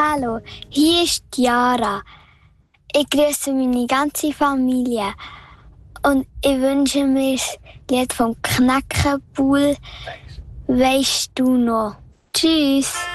Hallo, hier ist Jara. Ich grüße meine ganze Familie und ich wünsche mir das Lied vom Knäckebull. Weisst du noch? Tschüss.